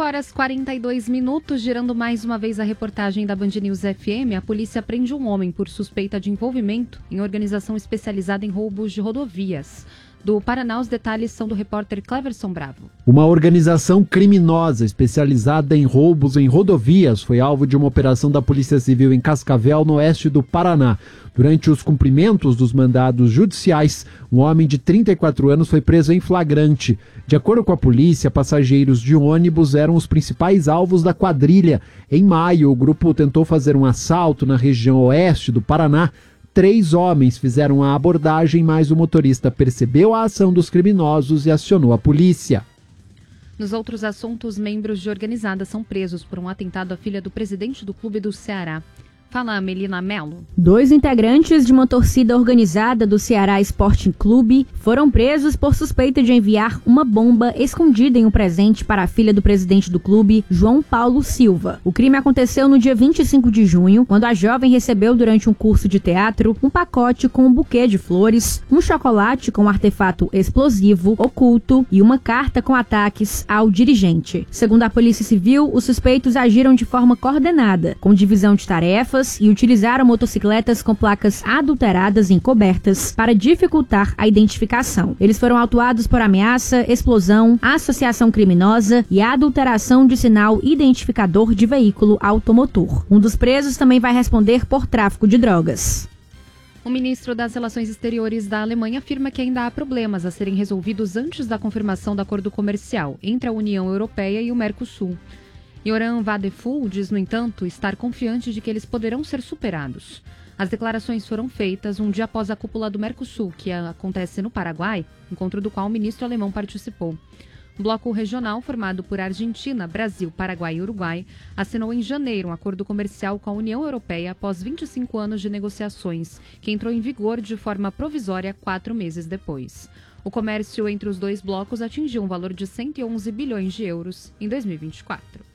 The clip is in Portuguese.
5h42, girando mais uma vez a reportagem da Band News FM, a polícia prende um homem por suspeita de envolvimento em organização especializada em roubos de rodovias. Do Paraná, os detalhes são do repórter Cleverson Bravo. Uma organização criminosa especializada em roubos em rodovias foi alvo de uma operação da Polícia Civil em Cascavel, no oeste do Paraná. Durante os cumprimentos dos mandados judiciais, um homem de 34 anos foi preso em flagrante. De acordo com a polícia, passageiros de ônibus eram os principais alvos da quadrilha. Em maio, o grupo tentou fazer um assalto na região oeste do Paraná. 3 homens fizeram a abordagem, mas o motorista percebeu a ação dos criminosos e acionou a polícia. Nos outros assuntos, membros de organizada são presos por um atentado à filha do presidente do clube do Ceará. Fala, Melina Mello. 2 integrantes de uma torcida organizada do Ceará Sporting Clube foram presos por suspeita de enviar uma bomba escondida em um presente para a filha do presidente do clube, João Paulo Silva. O crime aconteceu no dia 25 de junho, quando a jovem recebeu durante um curso de teatro um pacote com um buquê de flores, um chocolate com um artefato explosivo oculto e uma carta com ataques ao dirigente. Segundo a Polícia Civil, os suspeitos agiram de forma coordenada, com divisão de tarefas, e utilizaram motocicletas com placas adulteradas e encobertas para dificultar a identificação. Eles foram autuados por ameaça, explosão, associação criminosa e adulteração de sinal identificador de veículo automotor. Um dos presos também vai responder por tráfico de drogas. O ministro das Relações Exteriores da Alemanha afirma que ainda há problemas a serem resolvidos antes da confirmação do acordo comercial entre a União Europeia e o Mercosul. Yoram Vadeful diz, no entanto, estar confiante de que eles poderão ser superados. As declarações foram feitas um dia após a cúpula do Mercosul, que acontece no Paraguai, encontro do qual o ministro alemão participou. O bloco regional, formado por Argentina, Brasil, Paraguai e Uruguai, assinou em janeiro um acordo comercial com a União Europeia após 25 anos de negociações, que entrou em vigor de forma provisória 4 meses depois. O comércio entre os 2 blocos atingiu um valor de 111 bilhões de euros em 2024.